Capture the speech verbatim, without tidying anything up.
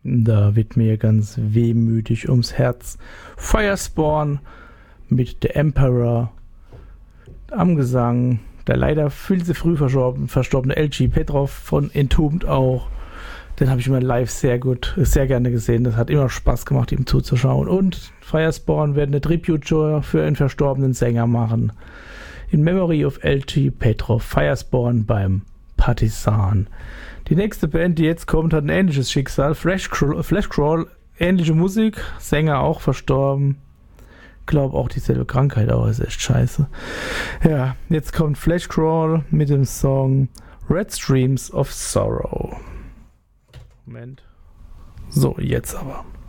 Da wird mir ganz wehmütig ums Herz. Firespawn mit The Emperor am Gesang. Der leider viel zu früh verstorben, verstorbene L G Petrov von Entombed auch. Den habe ich immer live sehr gut, sehr gerne gesehen. Das hat immer Spaß gemacht, ihm zuzuschauen. Und Firespawn werden eine Tribute-Show für einen verstorbenen Sänger machen. In Memory of L G Petrov, Firespawn beim Partisan. Die nächste Band, die jetzt kommt, hat ein ähnliches Schicksal. Flashcrawl, Flashcrawl, ähnliche Musik, Sänger auch verstorben. Glaube auch dieselbe Krankheit, aber ist echt scheiße. Ja, jetzt kommt Flashcrawl mit dem Song Red Streams of Sorrow. Moment. So, jetzt aber.